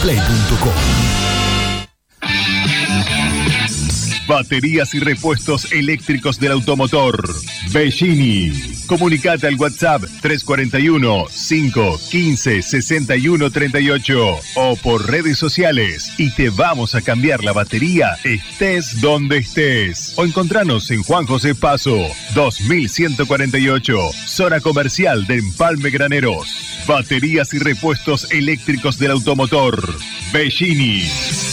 radioplay.com. Baterías y repuestos eléctricos del automotor. Bellini. Comunicate al WhatsApp 341-515-6138 o por redes sociales y te vamos a cambiar la batería estés donde estés. O encontranos en Juan José Paso, 2148, zona comercial de Empalme Graneros. Baterías y repuestos eléctricos del automotor. Bellini.